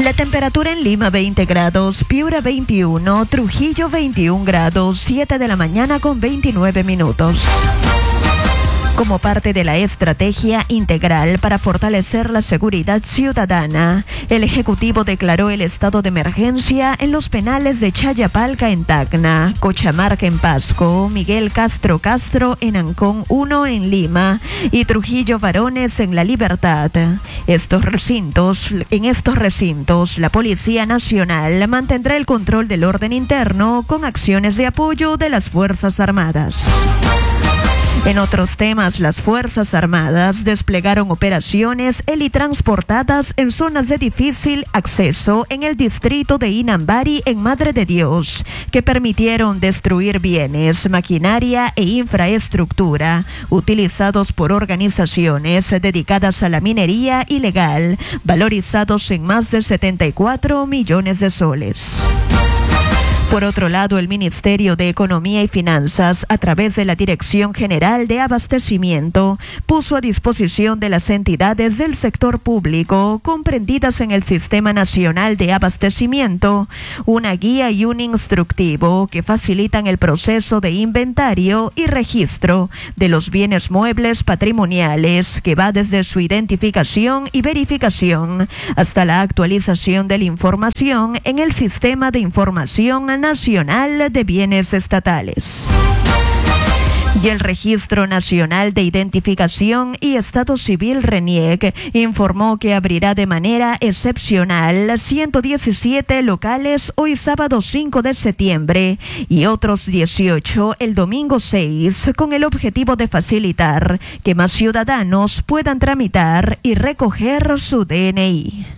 La temperatura en Lima 20 grados, Piura 21, Trujillo 21 grados, 7 de la mañana con 29 minutos. Como parte de la estrategia integral para fortalecer la seguridad ciudadana, el Ejecutivo declaró el estado de emergencia en los penales de Chayapalca en Tacna, Cochamarca en Pasco, Miguel Castro en Ancón 1 en Lima y Trujillo Varones en La Libertad. En estos recintos, la Policía Nacional mantendrá el control del orden interno con acciones de apoyo de las Fuerzas Armadas. En otros temas, las Fuerzas Armadas desplegaron operaciones helitransportadas en zonas de difícil acceso en el distrito de Inambari, en Madre de Dios, que permitieron destruir bienes, maquinaria e infraestructura utilizados por organizaciones dedicadas a la minería ilegal, valorizados en más de 74 millones de soles. Por otro lado, el Ministerio de Economía y Finanzas, a través de la Dirección General de Abastecimiento, puso a disposición de las entidades del sector público comprendidas en el Sistema Nacional de Abastecimiento una guía y un instructivo que facilitan el proceso de inventario y registro de los bienes muebles patrimoniales, que va desde su identificación y verificación hasta la actualización de la información en el Sistema de Información Nacional de Bienes Estatales. Y el Registro Nacional de Identificación y Estado Civil, RENIEC, informó que abrirá de manera excepcional 117 locales hoy sábado 5 de septiembre y otros 18 el domingo 6, con el objetivo de facilitar que más ciudadanos puedan tramitar y recoger su DNI.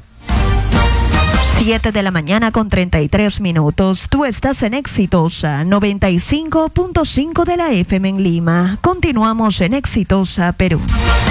7 de la mañana con 33 minutos. Tú estás en Exitosa 95.5 de la FM en Lima. Continuamos en Exitosa, Perú.